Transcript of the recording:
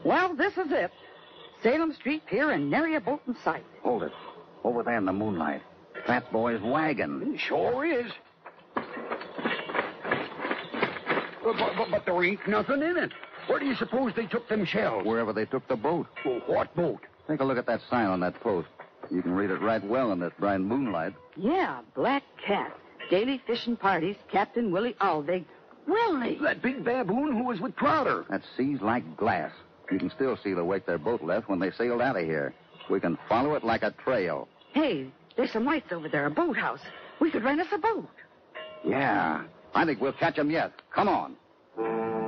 Well, this is it. Salem Street Pier and nary a boat in sight. Hold it. Over there in the moonlight. Fat Boy's wagon. It sure is. But there ain't nothing in it. Where do you suppose they took them shells? Wherever they took the boat. Well, what boat? Take a look at that sign on that post. You can read it right well in this bright moonlight. Yeah, Black Cat. Daily fishing parties, Captain Willie Alvig. Willie! That big baboon who was with Trotter. That sea's like glass. You can still see the wake their boat left when they sailed out of here. We can follow it like a trail. Hey, there's some lights over there, a boathouse. We could rent us a boat. Yeah. I think we'll catch 'em yet. Come on.